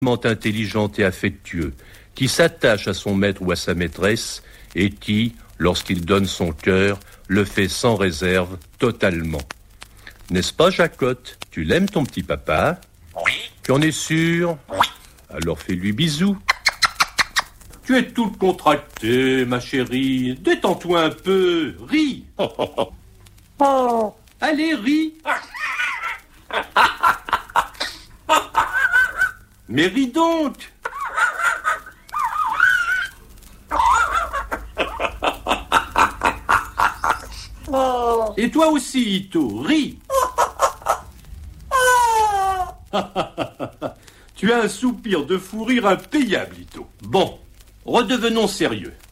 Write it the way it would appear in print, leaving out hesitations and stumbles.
intelligent et affectueux, qui s'attache à son maître ou à sa maîtresse et qui, lorsqu'il donne son cœur, le fait sans réserve, totalement. N'est-ce pas, Jacotte? Tu l'aimes, ton petit papa? Oui. Tu en es sûr? Oui. Alors fais-lui bisous. Tu es toute contractée, ma chérie. Détends-toi un peu. Ris. Oh. Allez, ris. Mais ris donc. Oh. Et toi aussi, Ito, ris. Tu as un soupir de fou rire impayable, Ito. Bon, redevenons sérieux.